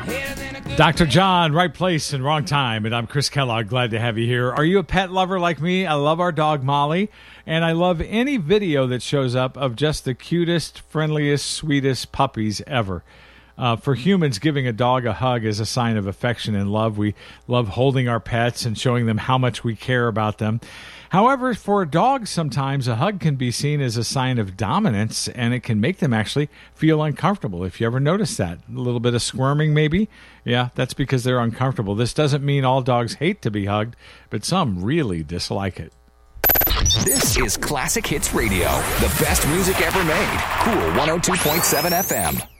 Dr. John, right place and wrong time, and I'm Chris Kellogg. Glad to have you here. Are you a pet lover like me? I love our dog Molly, and I love any video that shows up of just the cutest, friendliest, sweetest puppies ever. For humans, giving a dog a hug is a sign of affection and love. We love holding our pets and showing them how much we care about them. However, for dogs, sometimes a hug can be seen as a sign of dominance, and it can make them actually feel uncomfortable. If you ever notice that, a little bit of squirming maybe, yeah, that's because they're uncomfortable. This doesn't mean all dogs hate to be hugged, but some really dislike it. This is Classic Hits Radio, the best music ever made. Cool 102.7 FM.